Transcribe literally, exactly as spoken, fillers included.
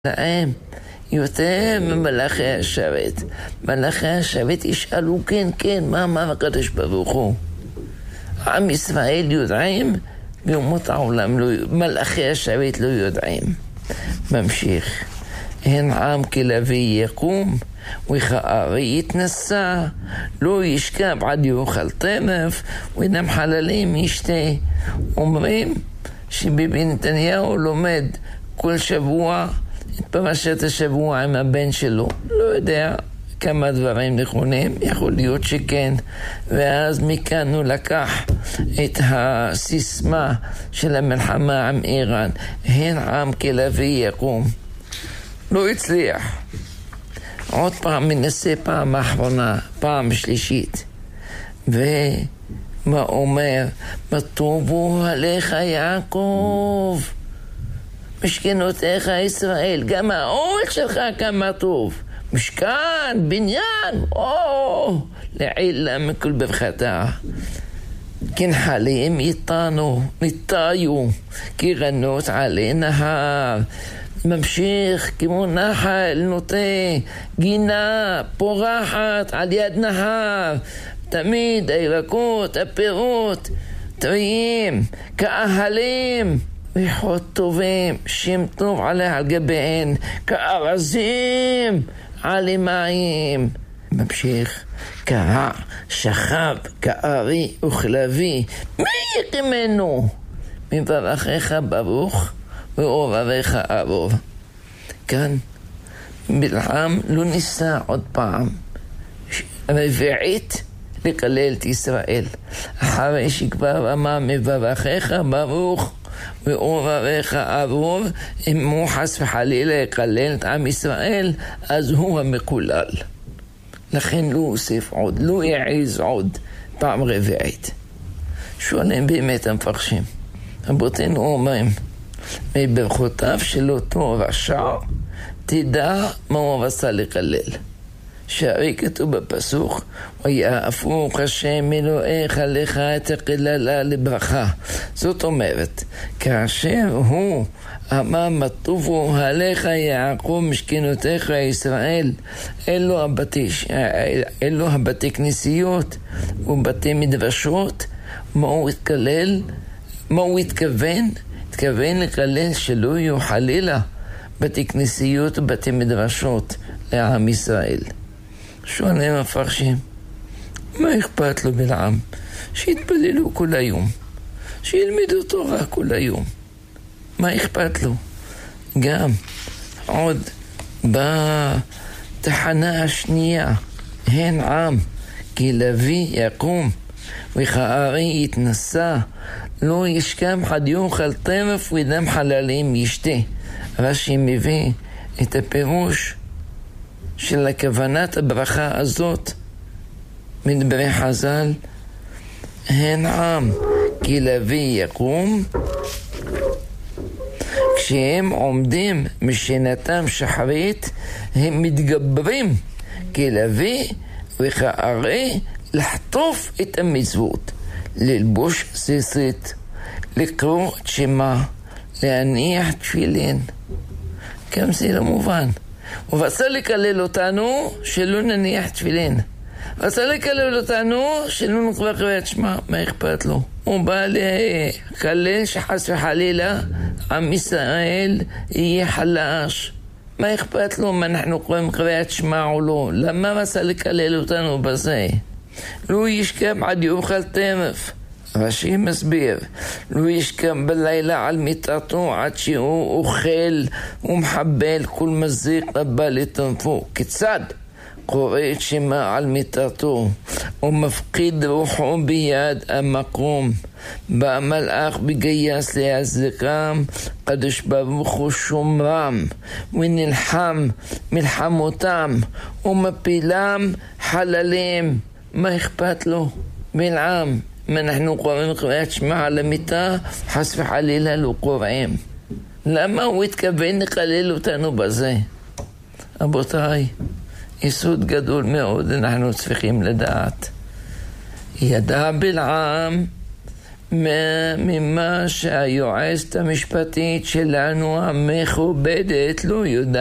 להם יותר ממלאכי השרת. מלאכי השרת ישאלו כן כן מה אמר הקדוש ברוך הוא. עם ישראל יודעים ואומות העולם לא, מלאכי השרת לא יודעים. ממשיך, הן עם כלביא יקום וכארי יתנשא, לא ישכב עד יאכל טרף וינם חללים ישתה. אומרים שביבי נתניהו לומד כל שבוע את פרשת השבוע עם הבן שלו, לא יודע כמה דברים נכונים, יכול להיות שכן. ואז מכאן הוא לקח את הסיסמה של המלחמה עם איראן, הן עם כלביא יקום. לא הצליח. עוד פעם מנסה פעם האחרונה, פעם שלישית. ומה אומר? מה טובו עליך יעקב, משכנותיך ישראל, גם האוהל שלך כמה טוב, משכן, בניין, או, לעילה מכל בבחתה. כנחלים איתנו, ניטיו, כרנות עלי נהר. ממשיך כמו נחל נוטה, גינה פורחת על יד נהר. תמיד הירקות, הפירות, טריים, כאהלים, ריחות טובים, שם טוב עליה על גביהן, כארזים עלי מים. ממשיך, קרע, שכב, כארי וכלבי, מי יקימנו? מברכך ברוך ואוהביך ארוב. כאן בלעם לא ניסה עוד פעם רביעית לקלל את ישראל, אחרי שכבר אמר מברכך ברוך ואוהביך ארוב. אם הוא חס וחלילה יקלל את עם ישראל, אז הוא המקולל. לכן לא הוסיף עוד, לא יעיז עוד פעם רביעית. שואלים באמת המפרשים, רבותינו אומרים, מברכותיו של אותו רשע תדע מה הוא רצה לקלל. שהרי כתוב בפסוק, ויהפוך השם אלוהיך לך את הקללה לברכה. זאת אומרת, כאשר הוא אמר מה טובו עליך יעקב משכנותיך ישראל, אלו הבתי, אלו הבתי כנסיות ובתי מדרשות, מה הוא התקלל? מה הוא התכוון? התכוון לקלל שלא יהיו חלילה בתי כנסיות ובתי מדרשות לעם ישראל. שואלים המפרשים, מה אכפת לו בלעם? שיתפללו כל היום, שילמדו תורה כל היום, מה אכפת לו? גם עוד בתחנה השנייה, הן עם כלביא יקום וכארי יתנשא, לא ישכב עד יאכל טרף וינם חללים ישתה. רש"י מביא את הפירוש של הכוונת הברכה הזאת מדברי חז"ל, הן עם כלביא יקום, כשהם עומדים משנתם שחרית הם מתגברים כלביא וכארי לחטוף את המצוות, ללבוש ציצית, לקרוא שמע, להניח תפילין. גם זה לא מובן. הוא רצה לקלל אותנו שלא נניח תפילין, רצה לקלל אותנו שלא נקרא קריאת שמע. מה אכפת לו? הוא בא לקלל שחס וחלילה עם ישראל יהיה חלש. מה אכפת לו מה אנחנו קוראים קריאת שמע או לא? למה רצה לקלל אותנו בזה? לא ישכב עד יאכל טרף. רש"י מסביר, לא ישכב בלילה על מיטתו עד שהוא אוכל ומחבל כל מזיק הבא לטרפו. כיצד? קורא את שמע על מיטתו ומפקיד רוחו ביד המקום. בא מלאך בגייס להזריקם, קדוש ברוך הוא שומרם ונלחם מלחמותם ומפילם חללים. מה אכפת לו? בלעם, אם אנחנו קוראים קריאת שמע על המיטה, חס וחלילה לא קוראים. למה הוא התכוון לקלל אותנו בזה? רבותיי, יסוד גדול מאוד אנחנו צריכים לדעת. ידע בלעם ממה שהיועצת המשפטית שלנו המכובדת לא יודעת.